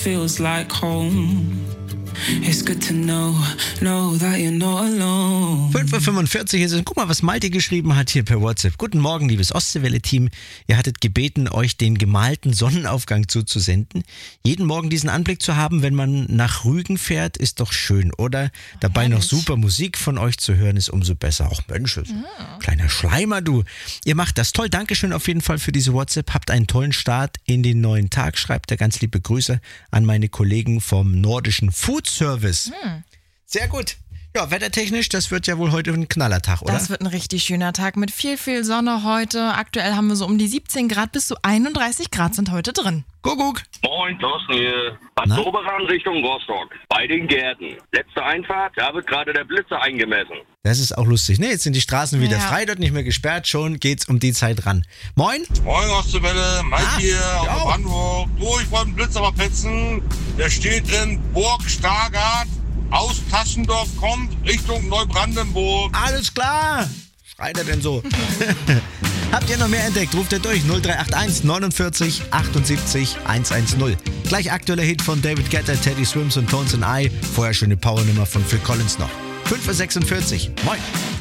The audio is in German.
feels like home. It's good to know that you're not alone. 5.45 Uhr ist es. Guck mal, was Malte geschrieben hat hier per WhatsApp. Guten Morgen, liebes Ostseewelle-Team. Ihr hattet gebeten, euch den gemalten Sonnenaufgang zuzusenden. Jeden Morgen diesen Anblick zu haben, wenn man nach Rügen fährt, ist doch schön, oder? Dabei noch super Musik von euch zu hören, ist umso besser. Auch Mensch, kleiner Schleimer, du. Ihr macht das toll. Dankeschön auf jeden Fall für diese WhatsApp. Habt einen tollen Start in den neuen Tag. Schreibt er ganz liebe Grüße an meine Kollegen vom Nordischen Food Service. Sehr gut. Ja, wettertechnisch, das wird ja wohl heute ein Knallertag, oder? Das wird ein richtig schöner Tag mit viel Sonne heute. Aktuell haben wir so um die 17 Grad, bis zu 31 Grad sind heute drin. Kuckuck. Moin, Thorsten hier. Bad Doberan Richtung Rostock. Bei den Gärten. Letzte Einfahrt, da wird gerade der Blitzer eingemessen. Das ist auch lustig. Ne, jetzt sind die Straßen wieder frei, dort nicht mehr gesperrt. Schon geht's um die Zeit ran. Moin. Moin, Ostseewelle. Mike hier aus Brandenburg. Du, ich wollte einen Blitzer mal petzen. Der steht in Burg Stargard. Aus Taschendorf kommt Richtung Neubrandenburg. Alles klar. Schreit er denn so? Habt ihr noch mehr entdeckt? Ruft ihr durch 0381 49 78 110. Gleich aktueller Hit von David Guetta, Teddy Swims und Tones and I. Vorher schöne Powernummer von Phil Collins noch. 5.46 Uhr. Moin.